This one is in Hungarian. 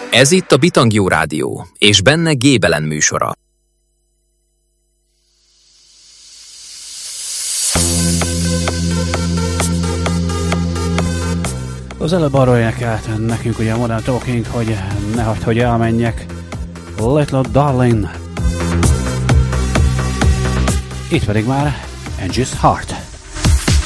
Ez itt a Bitang Rádió, és benne Gébelen műsora. Az előbb arról énekelt nekünk ugye a Modern Talking, hogy ne hagyd, hogy elmenjek. Little Darling. Itt pedig már Angie's Heart.